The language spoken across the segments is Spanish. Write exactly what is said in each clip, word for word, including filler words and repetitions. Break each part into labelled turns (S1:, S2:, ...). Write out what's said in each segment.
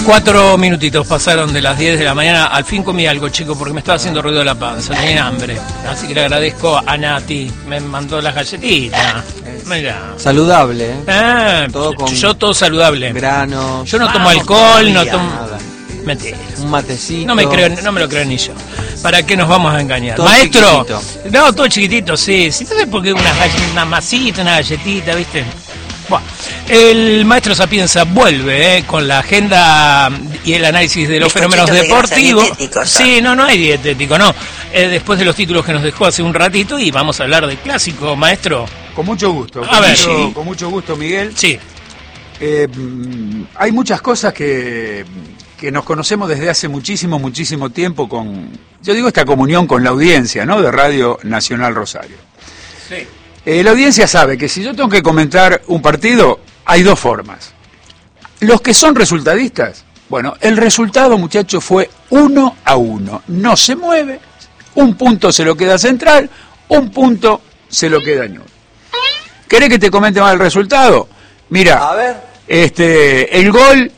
S1: Cuatro minutitos pasaron de las diez de la mañana. Al fin comí algo, chico, porque me estaba haciendo ruido la panza. Tenía hambre. Así que le agradezco a Nati. Me mandó las galletitas. Mirá.
S2: Saludable, ¿eh?
S1: Ah,
S2: todo con
S1: yo todo saludable.
S2: Granos.
S1: Yo no tomo alcohol, no tomo... Mentira.
S2: Un matecito.
S1: No me creo, no me lo creo ni yo. ¿Para qué nos vamos a engañar?
S2: Todo
S1: Maestro.
S2: Chiquitito.
S1: No, todo chiquitito, sí. ¿Sí sabes por qué una, una masita, una galletita, viste? Bueno, el maestro Sapienza vuelve eh, con la agenda y el análisis de los fenómenos deportivos. Sí, no, no hay dietético, no. Eh, después de los títulos que nos dejó hace un ratito y vamos a hablar del clásico, maestro.
S3: Con mucho gusto.
S1: A
S3: con
S1: ver,
S3: mucho,
S1: sí.
S3: Con mucho gusto, Miguel.
S1: Sí.
S3: Eh, hay muchas cosas que, que nos conocemos desde hace muchísimo, muchísimo tiempo con, yo digo, esta comunión con la audiencia, ¿no?, de Radio Nacional Rosario.
S1: Sí.
S3: Eh, la audiencia sabe que si yo tengo que comentar un partido, hay dos formas. Los que son resultadistas, bueno, el resultado, muchachos, fue uno a uno. No se mueve, un punto se lo queda Central, un punto se lo queda Ñul. ¿Querés que te comente más el resultado? Mira,
S2: A ver.
S3: este, el gol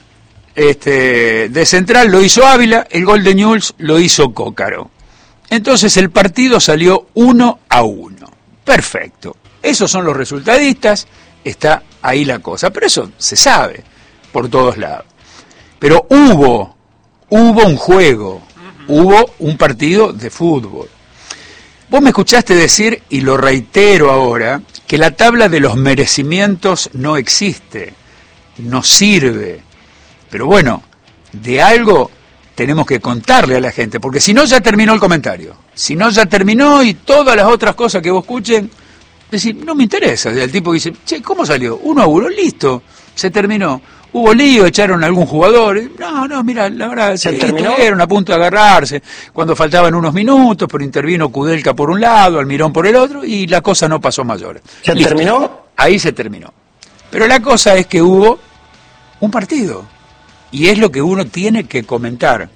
S3: este, de Central lo hizo Ávila, el gol de Ñuls lo hizo Cócaro. Entonces el partido salió uno a uno. Perfecto. Esos son los resultadistas, está ahí la cosa. Pero eso se sabe por todos lados. Pero hubo, hubo un juego, hubo un partido de fútbol. Vos me escuchaste decir, y lo reitero ahora, que la tabla de los merecimientos no existe, no sirve. Pero bueno, de algo tenemos que contarle a la gente, porque si no ya terminó el comentario. Si no ya terminó y todas las otras cosas que vos escuchen, decir, no me interesa. El tipo dice, che, ¿cómo salió? Uno a uno, listo, se terminó. Hubo lío, echaron a algún jugador. No, no, mira, la verdad, se estuvieron a punto de agarrarse cuando faltaban unos minutos, pero intervino Kudelka por un lado, Almirón por el otro, y la cosa no pasó mayor.
S4: ¿Se
S3: Listo.
S4: terminó?
S3: Ahí se terminó. Pero la cosa es que hubo un partido, y es lo que uno tiene que comentar.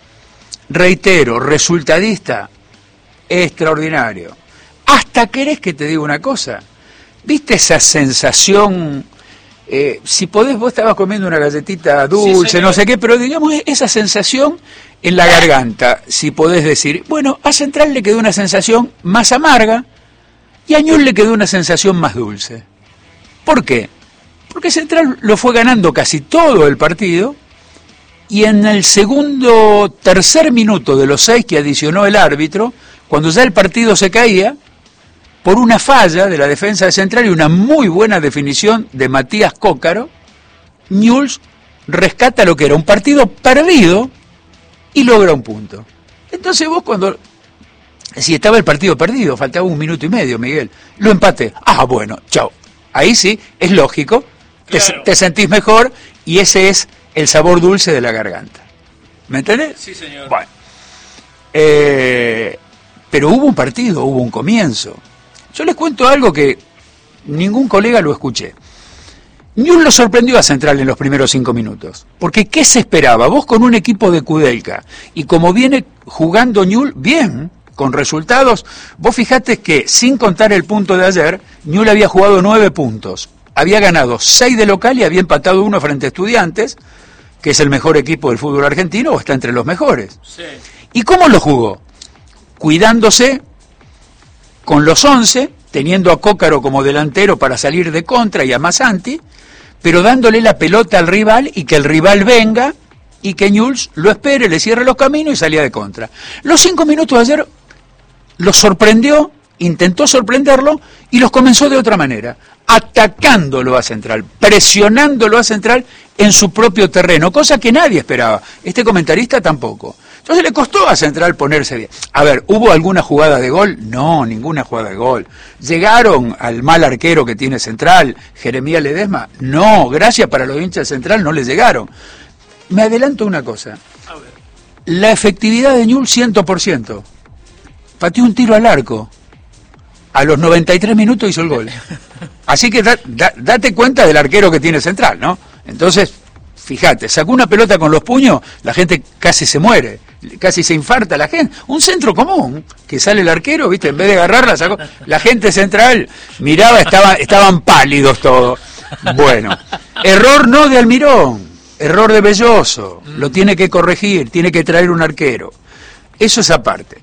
S3: Reitero, resultadista, extraordinario. Hasta querés que te diga una cosa. ¿Viste esa sensación? Eh, si podés, vos estabas comiendo una galletita dulce, sí, no sé qué, pero digamos esa sensación en la garganta, si podés decir, bueno, a Central le quedó una sensación más amarga y a Ñul le quedó una sensación más dulce. ¿Por qué? Porque Central lo fue ganando casi todo el partido y en el segundo, tercer minuto de los seis que adicionó el árbitro, cuando ya el partido se caía, por una falla de la defensa de Central y una muy buena definición de Matías Cócaro, Ñuls rescata lo que era un partido perdido y logra un punto. Entonces vos cuando, si estaba el partido perdido, faltaba un minuto y medio, Miguel, lo empaté, ah bueno, chao, ahí sí, es lógico, claro. te, te sentís mejor y ese es el sabor dulce de la garganta. ¿Me entendés?
S1: Sí, señor.
S3: Bueno, eh, pero hubo un partido, hubo un comienzo. Yo les cuento algo que ningún colega lo escuché. Ñul lo sorprendió a Central en los primeros cinco minutos. Porque ¿qué se esperaba? Vos con un equipo de Kudelka, y como viene jugando Ñul, bien, con resultados, vos fijate que, sin contar el punto de ayer, Ñul había jugado nueve puntos. Había ganado seis de local y había empatado uno frente a Estudiantes, que es el mejor equipo del fútbol argentino, o está entre los mejores.
S1: Sí.
S3: ¿Y cómo lo jugó? Cuidándose con los once, teniendo a Cócaro como delantero para salir de contra y a Massanti, pero dándole la pelota al rival y que el rival venga y que Ñuls lo espere, le cierre los caminos y salía de contra. Los cinco minutos de ayer los sorprendió, intentó sorprenderlo y los comenzó de otra manera, atacándolo a Central, presionándolo a Central en su propio terreno, cosa que nadie esperaba, este comentarista tampoco. Entonces le costó a Central ponerse bien. A ver, ¿hubo alguna jugada de gol? No, ninguna jugada de gol. ¿Llegaron al mal arquero que tiene Central, Jeremías Ledesma? No, gracias para los hinchas de Central no le llegaron. Me adelanto una cosa.
S1: A ver.
S3: La efectividad de Ñul, cien por ciento. Pateó un tiro al arco. A los noventa y tres minutos hizo el gol. Así que da, da, date cuenta del arquero que tiene Central, ¿no? Entonces, fíjate, sacó una pelota con los puños, la gente casi se muere, casi se infarta la gente. Un centro común, que sale el arquero, ¿viste? En vez de agarrarla, sacó. La gente Central miraba, estaba, estaban pálidos todos. Bueno, error no de Almirón, error de Belloso, mm. lo tiene que corregir, tiene que traer un arquero. Eso es aparte.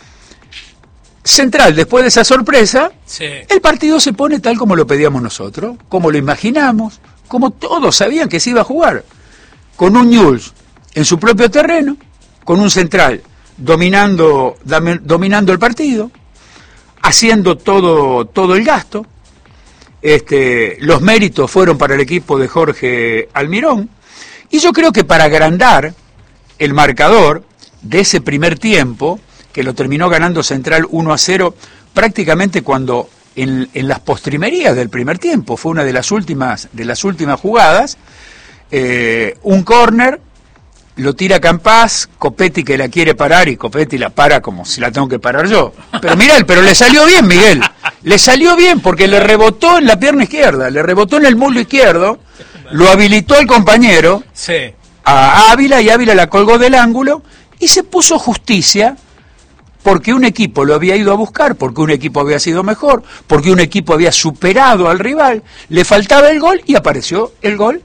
S3: Central, después de esa sorpresa, sí. el partido se pone tal como lo pedíamos nosotros, como lo imaginamos, como todos sabían que se iba a jugar, con un Newell's en su propio terreno, con un Central dominando, dominando el partido, haciendo todo, todo el gasto. Este, los méritos fueron para el equipo de Jorge Almirón, y yo creo que para agrandar el marcador de ese primer tiempo, que lo terminó ganando Central uno a cero, prácticamente cuando en, en las postrimerías del primer tiempo, fue una de las últimas, de las últimas jugadas, eh, un córner, lo tira Campás, Copetti que la quiere parar y Copetti la para como si la tengo que parar yo. Pero mirá, pero le salió bien, Miguel, le salió bien porque le rebotó en la pierna izquierda, le rebotó en el muslo izquierdo, lo habilitó el compañero, sí. a Ávila, y Ávila la colgó del ángulo y se puso justicia porque un equipo lo había ido a buscar, porque un equipo había sido mejor, porque un equipo había superado al rival, le faltaba el gol y apareció el gol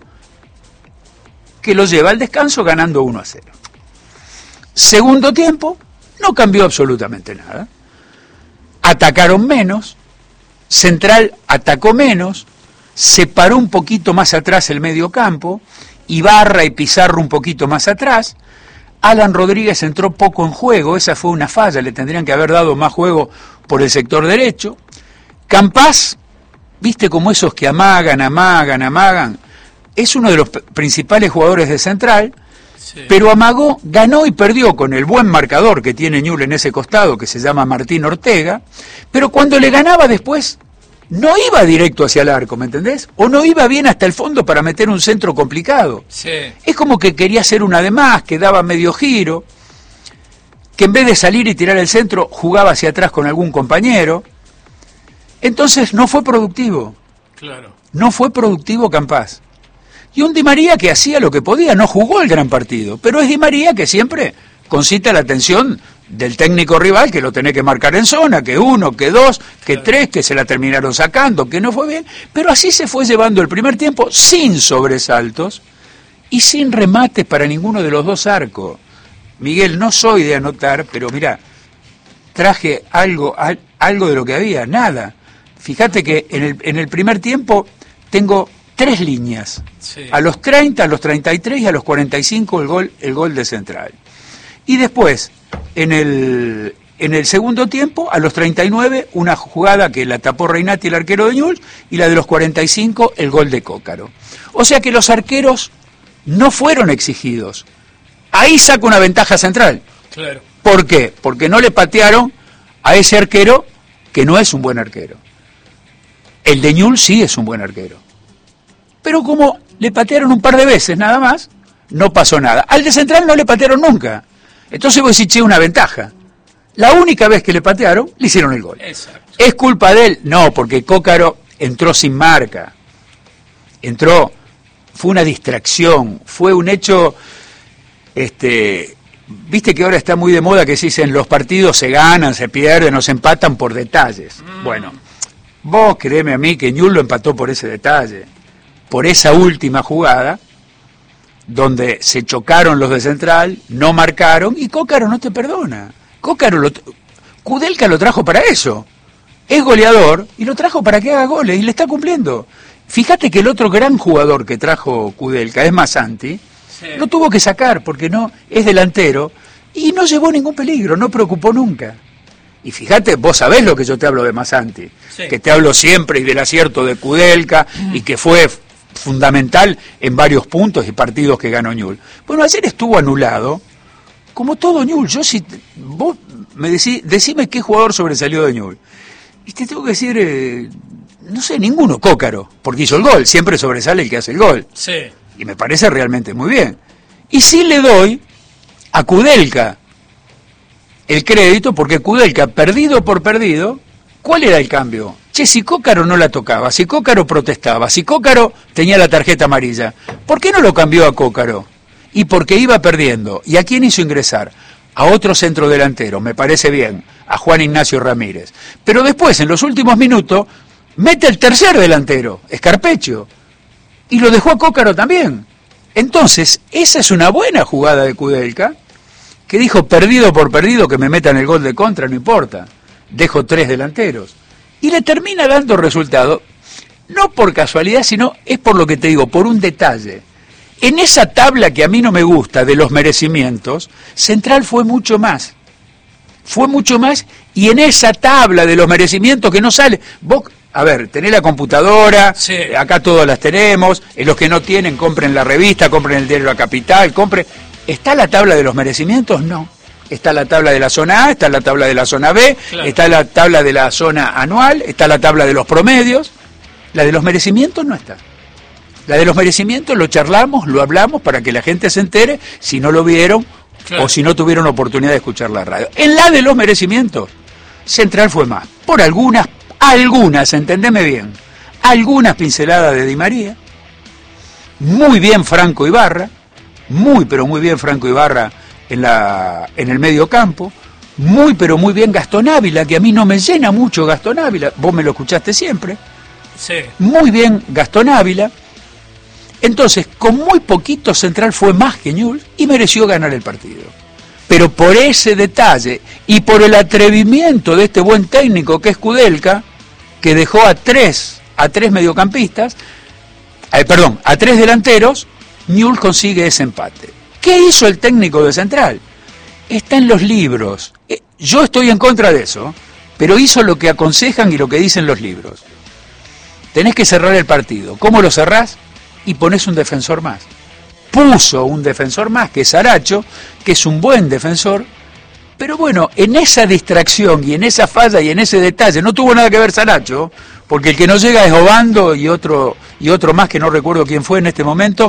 S3: que lo lleva al descanso ganando uno a cero. Segundo tiempo, no cambió absolutamente nada. Atacaron menos, Central atacó menos, separó un poquito más atrás el medio campo, Ibarra y Pizarro un poquito más atrás, Alan Rodríguez entró poco en juego, esa fue una falla, le tendrían que haber dado más juego por el sector derecho. Campás, viste como esos que amagan, amagan, amagan, es uno de los principales jugadores de Central, sí. pero amagó, ganó y perdió con el buen marcador que tiene Newell's en ese costado, que se llama Martín Ortega, pero cuando le ganaba después, no iba directo hacia el arco, ¿me entendés? O no iba bien hasta el fondo para meter un centro complicado. Sí. Es como que quería hacer una de más, que daba medio giro, que en vez de salir y tirar el centro, jugaba hacia atrás con algún compañero. Entonces no fue productivo. Claro. No fue productivo Campás. Y un Di María que hacía lo que podía, no jugó el gran partido, pero es Di María que siempre concita la atención del técnico rival, que lo tenés que marcar en zona, que uno, que dos, que claro. tres, que se la terminaron sacando, que no fue bien, pero así se fue llevando el primer tiempo sin sobresaltos y sin remates para ninguno de los dos arcos. Miguel, no soy de anotar, pero mirá, traje algo, algo de lo que había, nada. Fíjate que en el, en el primer tiempo tengo tres líneas, sí. a los treinta, a los treinta y tres y a los cuarenta y cinco el gol, el gol de Central. Y después, en el, en el segundo tiempo, a los treinta y nueve, una jugada que la tapó Reinati, el arquero de Newell's, y la de los cuarenta y cinco, el gol de Cócaro. O sea que los arqueros no fueron exigidos. Ahí saca una ventaja Central. Claro. ¿Por qué? Porque no le patearon a ese arquero que no es un buen arquero. El de Newell's sí es un buen arquero. Pero como le patearon un par de veces nada más, no pasó nada. Al de Central no le patearon nunca. Entonces vos decís, che, una ventaja. La única vez que le patearon, le hicieron el gol. Exacto. ¿Es culpa de él? No, porque Cócaro entró sin marca. Entró, fue una distracción, fue un hecho, este, viste que ahora está muy de moda que se dicen los partidos se ganan, se pierden o se empatan por detalles. Mm. Bueno, vos créeme a mí que Newell's lo empató por ese detalle, por esa última jugada, donde se chocaron los de Central, no marcaron, y Cócaro no te perdona. Cócaro, lo, Kudelka lo trajo para eso. Es goleador, y lo trajo para que haga goles, y le está cumpliendo. Fíjate que el otro gran jugador que trajo Kudelka, es Masanti, sí. lo tuvo que sacar, porque no es delantero, y no llevó ningún peligro, no preocupó nunca. Y fíjate, vos sabés lo que yo te hablo de Masanti, sí. que te hablo siempre y del acierto de Kudelka, mm. y que fue fundamental en varios puntos y partidos que ganó Newell's. Bueno, ayer estuvo anulado, como todo Newell's. Yo si vos me decís, decime qué jugador sobresalió de Newell's. Y te tengo que decir, eh, no sé, ninguno, Cócaro, porque hizo el gol, siempre sobresale el que hace el gol. Sí. Y me parece realmente muy bien. Y sí le doy a Kudelka el crédito, porque Kudelka, perdido por perdido, ¿cuál era el cambio? Che, si Cócaro no la tocaba, si Cócaro protestaba, si Cócaro tenía la tarjeta amarilla, ¿por qué no lo cambió a Cócaro? Y porque iba perdiendo. ¿Y a quién hizo ingresar? A otro centrodelantero, me parece bien, a Juan Ignacio Ramírez. Pero después, en los últimos minutos, mete el tercer delantero, Escarpecho, y lo dejó a Cócaro también. Entonces, esa es una buena jugada de Kudelka, que dijo, perdido por perdido, que me metan el gol de contra, no importa, dejo tres delanteros. Y le termina dando resultado, no por casualidad, sino es por lo que te digo, por un detalle. En esa tabla que a mí no me gusta de los merecimientos, Central fue mucho más. Fue mucho más, y en esa tabla de los merecimientos que no sale, vos, a ver, tenés la computadora,
S1: sí.
S3: Acá todas las tenemos, los que no tienen, compren la revista, compren el diario La Capital, compren... ¿Está la tabla de los merecimientos? No. Está la tabla de la zona A, está la tabla de la zona B, claro. Está la tabla de la zona anual, está la tabla de los promedios. La de los merecimientos no está. La de los merecimientos lo charlamos, lo hablamos para que la gente se entere si no lo vieron, claro. O si no tuvieron oportunidad de escuchar la radio. En la de los merecimientos, Central fue más. Por algunas, algunas, entendeme bien, algunas pinceladas de Di María, muy bien Franco Ibarra, muy pero muy bien Franco Ibarra en, la, en el medio campo, muy pero muy bien Gastón Ávila, que a mí no me llena mucho Gastón Ávila, vos me lo escuchaste siempre,
S1: sí.
S3: Muy bien Gastón Ávila. Entonces, con muy poquito Central fue más que Newell's y mereció ganar el partido. Pero por ese detalle y por el atrevimiento de este buen técnico que es Kudelka, que dejó a tres, a tres mediocampistas, eh, perdón, a tres delanteros, Newell's consigue ese empate. ¿Qué hizo el técnico de Central? Está en los libros. Eh, yo estoy en contra de eso, pero hizo lo que aconsejan y lo que dicen los libros. Tenés que cerrar el partido. ¿Cómo lo cerrás? Y ponés un defensor más. Puso un defensor más, que es Saracho, que es un buen defensor, pero bueno, en esa distracción y en esa falla y en ese detalle, no tuvo nada que ver Saracho, porque el que no llega es Obando y otro, y otro más que no recuerdo quién fue en este momento,